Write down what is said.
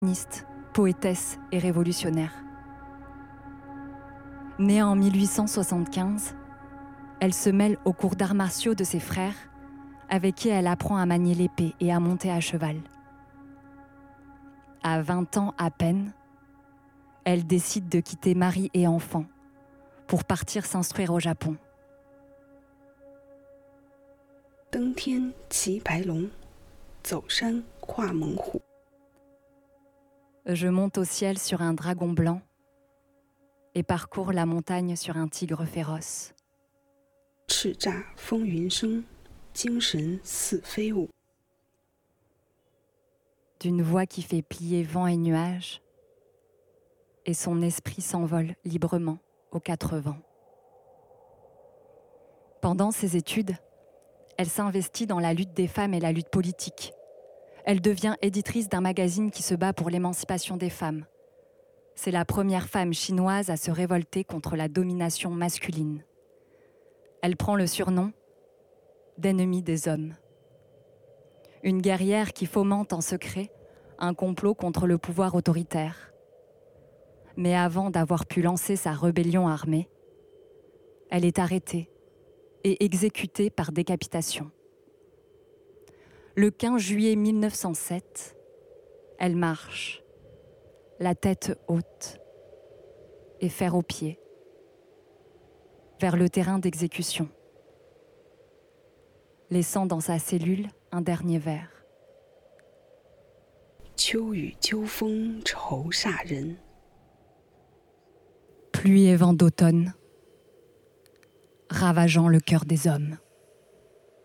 Féministe, poétesse et révolutionnaire. Née en 1875, elle se mêle aux cours d'arts martiaux de ses frères, avec qui elle apprend à manier l'épée et à monter à cheval. À 20 ans à peine, elle décide de quitter mari et enfants pour partir s'instruire au Japon. 登天骑白龙，走山跨猛虎。 Je monte au ciel sur un dragon blanc et parcours la montagne sur un tigre féroce. 叱咤风云生，精神似飞舞。 D'une voix qui fait plier vent et nuages, et son esprit s'envole librement aux quatre vents. Pendant ses études, elle s'investit dans la lutte des femmes et la lutte politique. Elle devient éditrice d'un magazine qui se bat pour l'émancipation des femmes. C'est la première femme chinoise à se révolter contre la domination masculine. Elle prend le surnom d'ennemie des hommes. Une guerrière qui fomente en secret un complot contre le pouvoir autoritaire. Mais avant d'avoir pu lancer sa rébellion armée, elle est arrêtée et exécutée par décapitation. Le 15 juillet 1907, elle marche, la tête haute et fer aux pieds, vers le terrain d'exécution, laissant dans sa cellule un dernier vers. 秋雨秋风愁煞人。 Pluie et vent d'automne, ravageant le cœur des hommes.